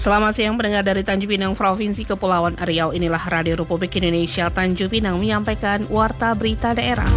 Selamat siang pendengar dari Tanjung Pinang, Provinsi Kepulauan Riau. Inilah Radio Republik Indonesia Tanjung Pinang menyampaikan Warta Berita Daerah.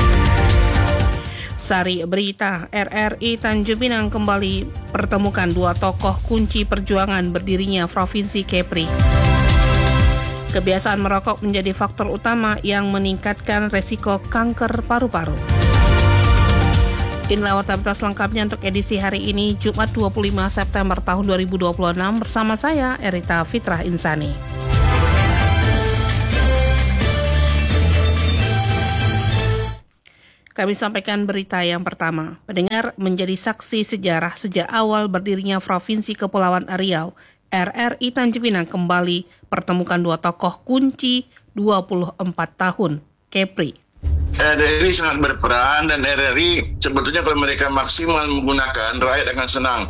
Sari berita, RRI Tanjung Pinang kembali pertemukan dua tokoh kunci perjuangan berdirinya Provinsi Kepri. Kebiasaan merokok menjadi faktor utama yang meningkatkan resiko kanker paru-paru. Inilah warta berita selengkapnya untuk edisi hari ini, Jumat 25 September tahun 2026 bersama saya, Erita Fitrah Insani. Kami sampaikan berita yang pertama. Pendengar menjadi saksi sejarah sejak awal berdirinya Provinsi Kepulauan Riau, RRI Tanjung Pinang kembali pertemukan dua tokoh kunci 24 tahun, Kepri. RRI sangat berperan dan RRI sebetulnya kalau mereka maksimal menggunakan, rakyat akan senang.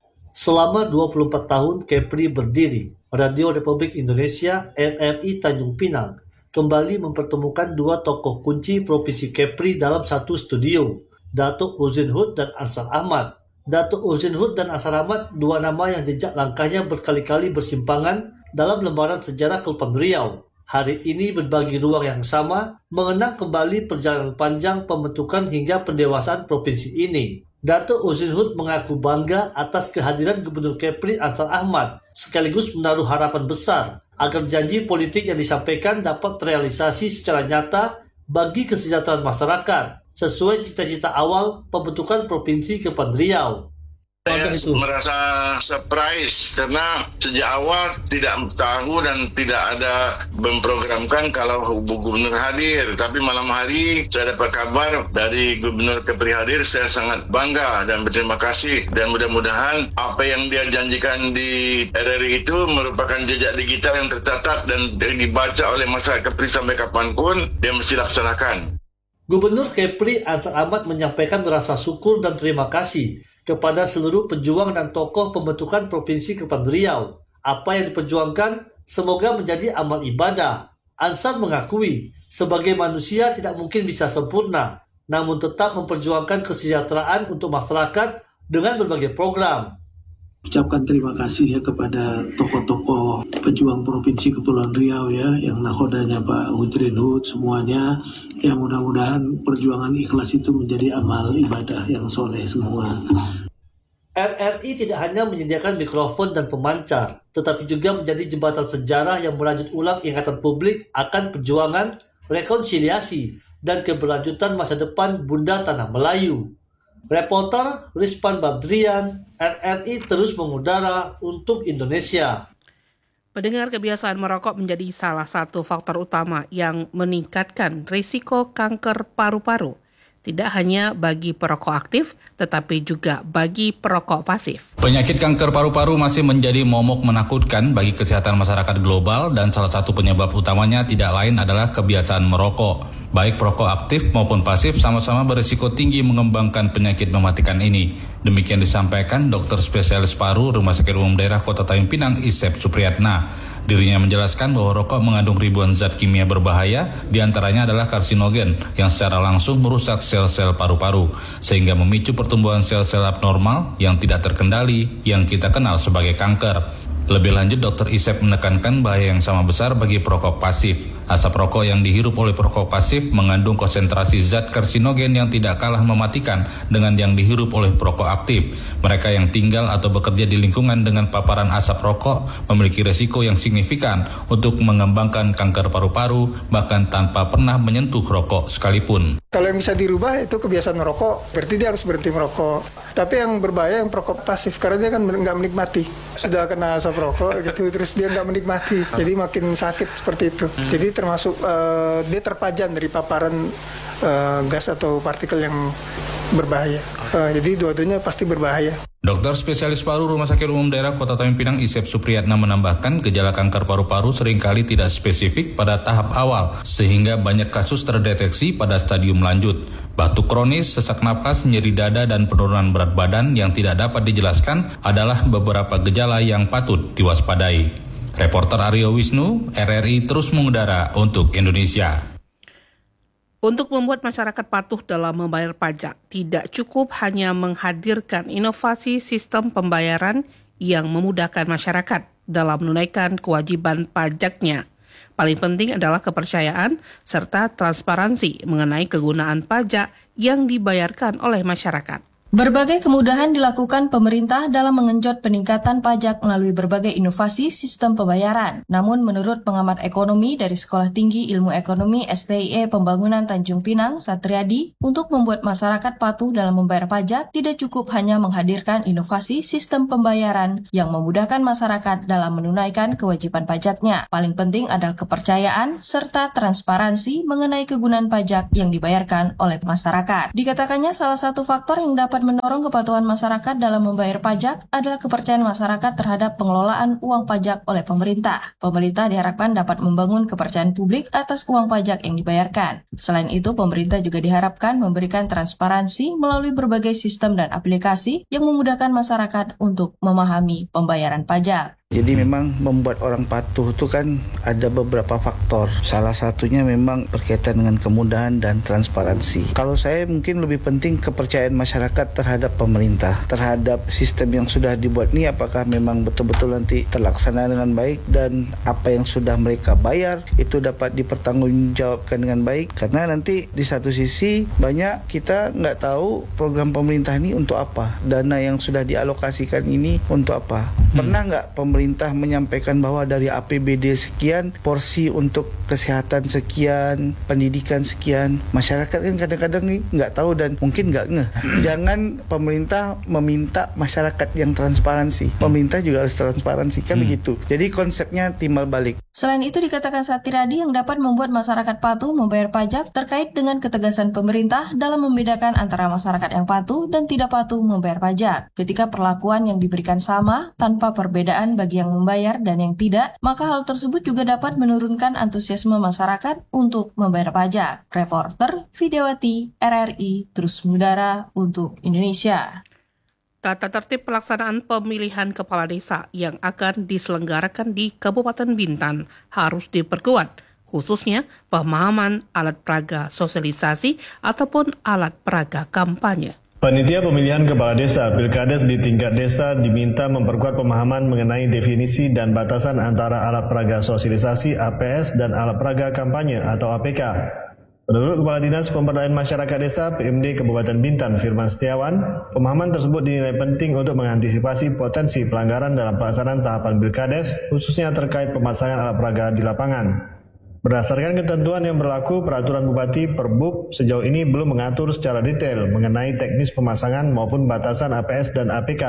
Selama 24 tahun Kepri berdiri, Radio Republik Indonesia RRI Tanjung Pinang kembali mempertemukan dua tokoh kunci Provinsi Kepri dalam satu studio, Datuk Husin Hud dan Ansar Ahmad. Datuk Husin Hud dan Ansar Ahmad, dua nama yang jejak langkahnya berkali-kali bersimpangan dalam lembaran sejarah Kepulauan Riau. Hari ini berbagi ruang yang sama, mengenang kembali perjalanan panjang pembentukan hingga pendewasaan provinsi ini. Datuk Husin Hud mengaku bangga atas kehadiran Gubernur Kepri Ansar Ahmad, sekaligus menaruh harapan besar agar janji politik yang disampaikan dapat terrealisasi secara nyata bagi kesejahteraan masyarakat, sesuai cita-cita awal pembentukan Provinsi Kepulauan Riau. Saya merasa surprise karena sejak awal tidak tahu dan tidak ada memprogramkan kalau Gubernur hadir. Tapi malam hari saya dapat kabar dari Gubernur Kepri hadir, saya sangat bangga dan berterima kasih. Dan mudah-mudahan apa yang dia janjikan di RRI itu merupakan jejak digital yang tercatat dan dibaca oleh masyarakat Kepri sampai kapanpun, dia mesti laksanakan. Gubernur Kepri Ansar Ahmad menyampaikan rasa syukur dan terima kasih kepada seluruh pejuang dan tokoh pembentukan Provinsi Kepulauan Riau. Apa yang diperjuangkan semoga menjadi amal ibadah. Ansar mengakui, sebagai manusia tidak mungkin bisa sempurna, namun tetap memperjuangkan kesejahteraan untuk masyarakat dengan berbagai program. Ucapkan terima kasih ya kepada tokoh-tokoh pejuang Provinsi Kepulauan Riau ya, yang nakodanya Pak Husin Hud semuanya. Ya mudah-mudahan perjuangan ikhlas itu menjadi amal ibadah yang soleh semua. RRI tidak hanya menyediakan mikrofon dan pemancar, tetapi juga menjadi jembatan sejarah yang merajut ulang ingatan publik akan perjuangan, rekonsiliasi, dan keberlanjutan masa depan Bunda Tanah Melayu. Reporter Rizpan Badrian, RRI terus mengudara untuk Indonesia. Pendengar, kebiasaan merokok menjadi salah satu faktor utama yang meningkatkan risiko kanker paru-paru. Tidak hanya bagi perokok aktif, tetapi juga bagi perokok pasif. Penyakit kanker paru-paru masih menjadi momok menakutkan bagi kesehatan masyarakat global dan salah satu penyebab utamanya tidak lain adalah kebiasaan merokok. Baik perokok aktif maupun pasif sama-sama berisiko tinggi mengembangkan penyakit mematikan ini. Demikian disampaikan Dokter Spesialis Paru Rumah Sakit Umum Daerah Kota Tanjung Pinang Isep Supriyatna. Dirinya menjelaskan bahwa rokok mengandung ribuan zat kimia berbahaya, diantaranya adalah karsinogen yang secara langsung merusak sel-sel paru-paru, sehingga memicu pertumbuhan sel-sel abnormal yang tidak terkendali yang kita kenal sebagai kanker. Lebih lanjut, Dr. Isep menekankan bahaya yang sama besar bagi perokok pasif. Asap rokok yang dihirup oleh perokok pasif mengandung konsentrasi zat karsinogen yang tidak kalah mematikan dengan yang dihirup oleh perokok aktif. Mereka yang tinggal atau bekerja di lingkungan dengan paparan asap rokok memiliki resiko yang signifikan untuk mengembangkan kanker paru-paru, bahkan tanpa pernah menyentuh rokok sekalipun. Kalau yang bisa dirubah itu kebiasaan merokok, berarti dia harus berhenti merokok. Tapi yang berbahaya yang perokok pasif, karena dia kan nggak menikmati. Sudah kena asap rokok gitu, terus dia nggak menikmati, jadi makin sakit seperti itu. Jadi termasuk dia terpajan dari paparan gas atau partikel yang berbahaya. Jadi dua-duanya pasti berbahaya. Dokter Spesialis Paru Rumah Sakit Umum Daerah Kota Tanjung Pinang Isep Supriyatna menambahkan gejala kanker paru-paru seringkali tidak spesifik pada tahap awal, sehingga banyak kasus terdeteksi pada stadium lanjut. Batuk kronis, sesak napas, nyeri dada, dan penurunan berat badan yang tidak dapat dijelaskan adalah beberapa gejala yang patut diwaspadai. Reporter Aryo Wisnu, RRI terus mengudara untuk Indonesia. Untuk membuat masyarakat patuh dalam membayar pajak, tidak cukup hanya menghadirkan inovasi sistem pembayaran yang memudahkan masyarakat dalam menunaikan kewajiban pajaknya. Paling penting adalah kepercayaan serta transparansi mengenai kegunaan pajak yang dibayarkan oleh masyarakat. Berbagai kemudahan dilakukan pemerintah dalam mengenjot peningkatan pajak melalui berbagai inovasi sistem pembayaran. Namun menurut pengamat ekonomi dari Sekolah Tinggi Ilmu Ekonomi STIE Pembangunan Tanjung Pinang, Satriadi, untuk membuat masyarakat patuh dalam membayar pajak tidak cukup hanya menghadirkan inovasi sistem pembayaran yang memudahkan masyarakat dalam menunaikan kewajiban pajaknya. Paling penting adalah kepercayaan serta transparansi mengenai kegunaan pajak yang dibayarkan oleh masyarakat. Dikatakannya salah satu faktor yang dapat mendorong kepatuhan masyarakat dalam membayar pajak adalah kepercayaan masyarakat terhadap pengelolaan uang pajak oleh pemerintah. Pemerintah diharapkan dapat membangun kepercayaan publik atas uang pajak yang dibayarkan. Selain itu, pemerintah juga diharapkan memberikan transparansi melalui berbagai sistem dan aplikasi yang memudahkan masyarakat untuk memahami pembayaran pajak. Jadi memang membuat orang patuh itu kan ada beberapa faktor. Salah satunya memang berkaitan dengan kemudahan dan transparansi. Kalau saya mungkin lebih penting kepercayaan masyarakat terhadap pemerintah, terhadap sistem yang sudah dibuat ini apakah memang betul-betul nanti terlaksana dengan baik dan apa yang sudah mereka bayar itu dapat dipertanggungjawabkan dengan baik. Karena nanti di satu sisi banyak kita nggak tahu program pemerintah ini untuk apa, dana yang sudah dialokasikan ini untuk apa. Pernah nggak pemerintah menyampaikan bahwa dari APBD sekian, porsi untuk kesehatan sekian, pendidikan sekian? Masyarakat kan kadang-kadang nih nggak tahu dan mungkin nggak ngeh. Jangan pemerintah meminta masyarakat yang transparansi. Pemerintah juga harus transparansi, kan begitu. Jadi konsepnya timbal balik. Selain itu dikatakan Satriadi yang dapat membuat masyarakat patuh membayar pajak terkait dengan ketegasan pemerintah dalam membedakan antara masyarakat yang patuh dan tidak patuh membayar pajak. Ketika perlakuan yang diberikan sama tanpa perbedaan bagi yang membayar dan yang tidak, maka hal tersebut juga dapat menurunkan antusiasme masyarakat untuk membayar pajak. Reporter Vidyawati, RRI, terus mengudara untuk Indonesia. Tata tertib pelaksanaan pemilihan kepala desa yang akan diselenggarakan di Kabupaten Bintan harus diperkuat, khususnya pemahaman alat peraga sosialisasi ataupun alat peraga kampanye. Panitia pemilihan kepala desa Pilkades di tingkat desa diminta memperkuat pemahaman mengenai definisi dan batasan antara alat peraga sosialisasi APS dan alat peraga kampanye atau APK. Menurut Kepala Dinas Pemberdayaan Masyarakat Desa PMD Kabupaten Bintan Firman Setiawan, pemahaman tersebut dinilai penting untuk mengantisipasi potensi pelanggaran dalam pelaksanaan tahapan Pilkades, khususnya terkait pemasangan alat peraga di lapangan. Berdasarkan ketentuan yang berlaku, peraturan Bupati Perbub sejauh ini belum mengatur secara detail mengenai teknis pemasangan maupun batasan APS dan APK.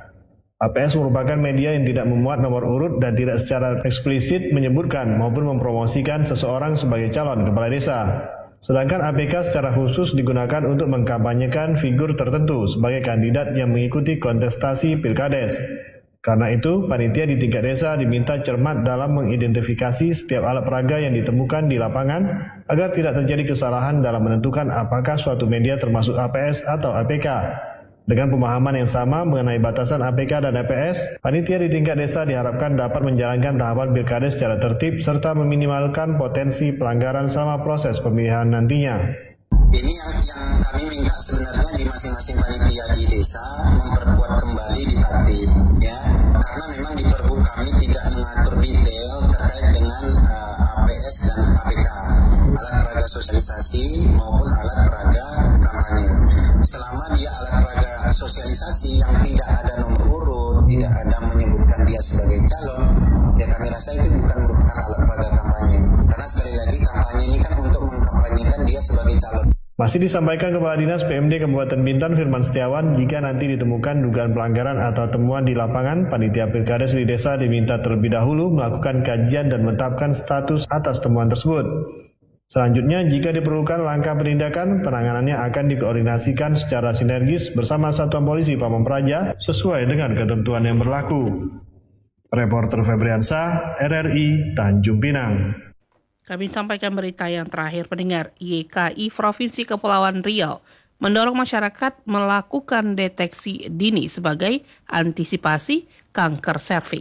APS merupakan media yang tidak memuat nomor urut dan tidak secara eksplisit menyebutkan maupun mempromosikan seseorang sebagai calon kepala desa. Sedangkan APK secara khusus digunakan untuk mengkampanyekan figur tertentu sebagai kandidat yang mengikuti kontestasi Pilkades. Karena itu, panitia di tingkat desa diminta cermat dalam mengidentifikasi setiap alat peraga yang ditemukan di lapangan agar tidak terjadi kesalahan dalam menentukan apakah suatu media termasuk APS atau APK. Dengan pemahaman yang sama mengenai batasan APK dan APS, panitia di tingkat desa diharapkan dapat menjalankan tahapan Pilkades secara tertib serta meminimalkan potensi pelanggaran selama proses pemilihan nantinya. Ini yang kami minta sebenarnya di masing-masing panitia di desa memperkuat kembali di tatib, ya, karena memang di Perbub kami tidak mengatur detail terkait dengan APS dan APK, alat peraga sosialisasi maupun alat peraga kampanye. Selama dia alat peraga sosialisasi yang tidak ada nomor urut, tidak ada menyebutkan dia sebagai calon, ya kami rasa itu bukan merupakan alat peraga kampanye. Karena sekali lagi kampanye ini kan untuk mengkampanyekan dia sebagai calon. Masih disampaikan Kepala Dinas PMD Kabupaten Bintan Firman Setiawan, jika nanti ditemukan dugaan pelanggaran atau temuan di lapangan, panitia Pilkades di desa diminta terlebih dahulu melakukan kajian dan menetapkan status atas temuan tersebut. Selanjutnya, jika diperlukan langkah penindakan, penanganannya akan dikoordinasikan secara sinergis bersama Satuan Polisi Pamong Praja sesuai dengan ketentuan yang berlaku. Reporter Febriansah, RRI, Tanjung Pinang. Kami sampaikan berita yang terakhir, pendengar. YKI Provinsi Kepulauan Riau mendorong masyarakat melakukan deteksi dini sebagai antisipasi kanker serviks.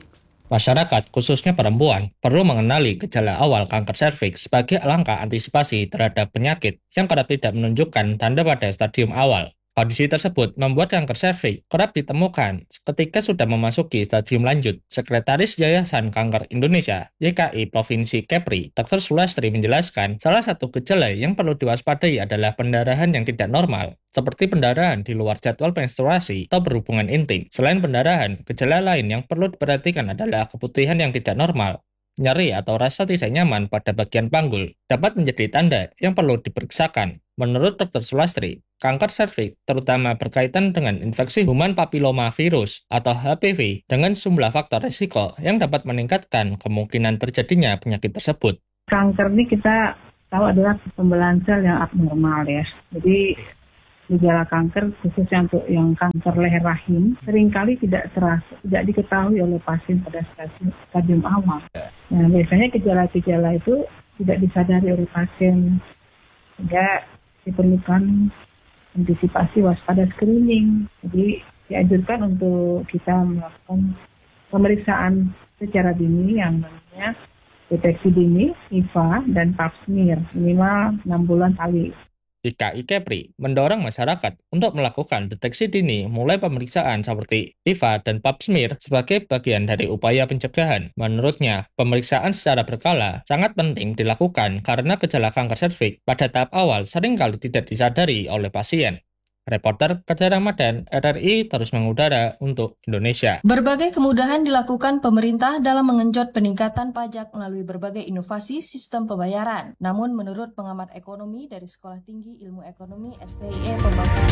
Masyarakat, khususnya perempuan, perlu mengenali gejala awal kanker serviks sebagai langkah antisipasi terhadap penyakit yang kerap tidak menunjukkan tanda pada stadium awal. Kondisi tersebut membuat kanker serviks kerap ditemukan ketika sudah memasuki stadium lanjut. Sekretaris Yayasan Kanker Indonesia, YKI Provinsi Kepri, Dr. Sulastri menjelaskan, salah satu gejala yang perlu diwaspadai adalah pendarahan yang tidak normal, seperti pendarahan di luar jadwal menstruasi atau berhubungan intim. Selain pendarahan, gejala lain yang perlu diperhatikan adalah keputihan yang tidak normal. Nyeri atau rasa tidak nyaman pada bagian panggul dapat menjadi tanda yang perlu diperiksakan. Menurut Dr. Sulastri, kanker serviks terutama berkaitan dengan infeksi human papilloma virus atau HPV dengan sejumlah faktor risiko yang dapat meningkatkan kemungkinan terjadinya penyakit tersebut. Kanker ini kita tahu adalah pembelahan sel yang abnormal ya. Jadi gejala kanker khususnya untuk yang kanker leher rahim seringkali tidak diketahui oleh pasien pada stadium awal. Nah, biasanya gejala-gejala itu tidak disadari oleh pasien, sehingga diperlukan antisipasi waspada screening. Jadi dianjurkan untuk kita melakukan pemeriksaan secara dini yang namanya deteksi dini, IVA, dan pap smear minimal 6 bulan sekali. YKI Kepri mendorong masyarakat untuk melakukan deteksi dini mulai pemeriksaan seperti IVA dan pap smear sebagai bagian dari upaya pencegahan. Menurutnya, pemeriksaan secara berkala sangat penting dilakukan karena gejala kanker serviks pada tahap awal seringkali tidak disadari oleh pasien. Reporter Kadir Ramadan, RRI terus mengudara untuk Indonesia. Berbagai kemudahan dilakukan pemerintah dalam mengenjot peningkatan pajak melalui berbagai inovasi sistem pembayaran. Namun menurut pengamat ekonomi dari Sekolah Tinggi Ilmu Ekonomi STIE Pembangunan.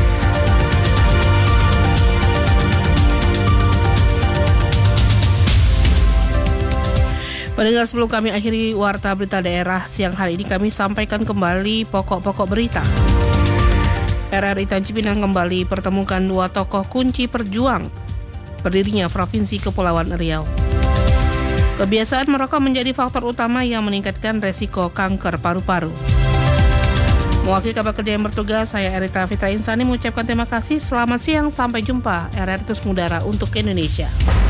Pendengar, sebelum kami akhiri Warta Berita Daerah siang hari ini, kami sampaikan kembali pokok-pokok berita. RRI Tanjung Pinang kembali pertemukan dua tokoh kunci perjuang berdirinya Provinsi Kepulauan Riau. Kebiasaan merokok menjadi faktor utama yang meningkatkan resiko kanker paru-paru. Mewakili kabar kerja yang bertugas, saya Erita Fitra Insani mengucapkan terima kasih. Selamat siang, sampai jumpa. RRI terus mengudara untuk Indonesia.